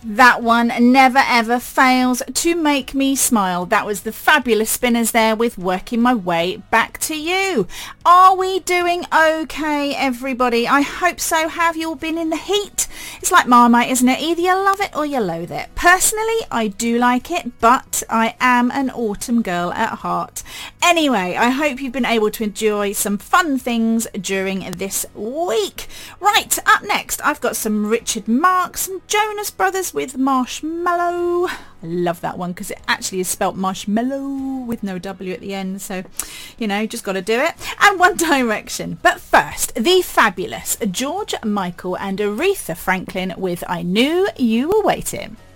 That one never ever fails to make me smile. That was the Fabulous Spinners there with Working My Way Back to You. Are we doing okay, everybody? I hope so. Have you all been in the heat? It's like Marmite, isn't it? Either you love it or you loathe it. Personally, I do like it, but I am an autumn girl at heart. Anyway, I hope you've been able to enjoy some fun things during this week. Right, up next, I've got some Richard Marx and Jonas Brothers with Marshmallow. I love that one because it actually is spelt marshmallow with no W at the end, so you know, just got to do it. And One Direction. But first, the fabulous George Michael and Aretha Franklin with I Knew You Were Waiting.